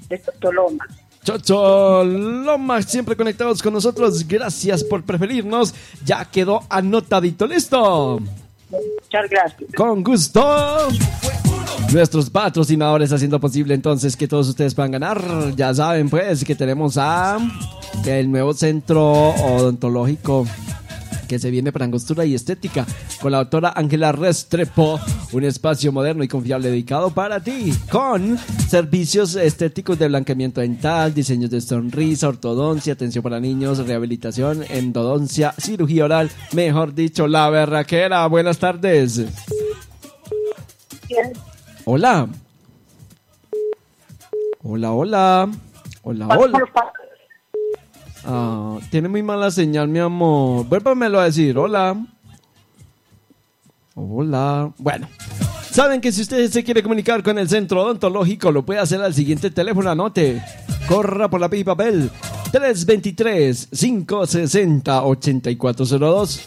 de Toloma. Chocholoma, siempre conectados con nosotros. Gracias por preferirnos. Ya quedó anotadito, listo. Muchas gracias. Con gusto. Nuestros patrocinadores haciendo posible entonces que todos ustedes puedan ganar. Ya saben pues que tenemos a el nuevo centro odontológico que se viene para angostura y estética con la doctora Ángela Restrepo, un espacio moderno y confiable dedicado para ti, con servicios estéticos de blanqueamiento dental, diseños de sonrisa, ortodoncia, atención para niños, rehabilitación, endodoncia, cirugía oral, mejor dicho, la berraquera. Buenas tardes. Bien. Hola. Hola. Tiene muy mala señal, mi amor. Vuélvamelo a decir. Hola. Bueno, saben que si usted se quiere comunicar con el centro odontológico, lo puede hacer al siguiente teléfono. Anote. Corra por lápiz y papel. 323-560-8402.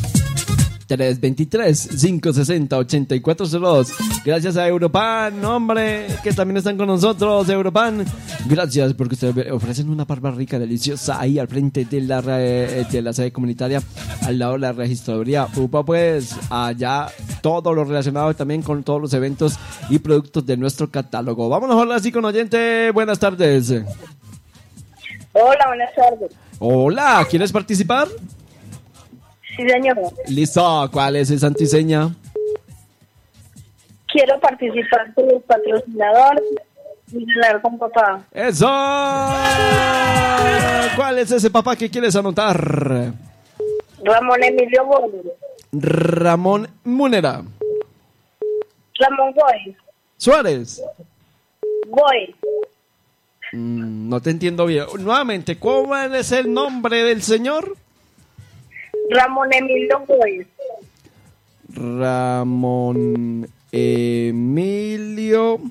323-560-8402. Gracias a Europan, hombre, que también están con nosotros. Europan, gracias porque ustedes ofrecen una barba rica, deliciosa ahí al frente de la sede comunitaria, al lado de la registraduría. Upa, pues allá todo lo relacionado también con todos los eventos y productos de nuestro catálogo. Vámonos ahora así con oyente. Buenas tardes. Hola, buenas tardes. Hola, ¿quieres participar? Sí, señor. Listo, ¿cuál es esa antiseña? Quiero participar con el patrocinador y ganar con papá. ¡Eso! ¿Cuál es ese papá que quieres anotar? Ramón Emilio Gómez. Ramón Múnera. Ramón Gómez. Suárez. Gómez. No te entiendo bien. Nuevamente, ¿cuál es el nombre del señor? Ramón Emilio Gómez. Ramón Emilio.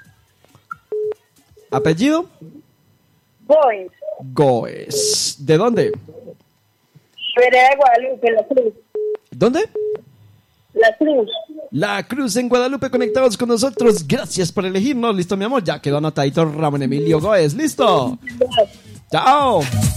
¿Apellido? Gómez. Gómez. ¿De dónde? Vereda de Guadalupe, La Cruz. ¿Dónde? La Cruz. La Cruz en Guadalupe, conectados con nosotros. Gracias por elegirnos. Listo, mi amor. Ya quedó anotadito Ramón Emilio Gómez. Listo. Chao.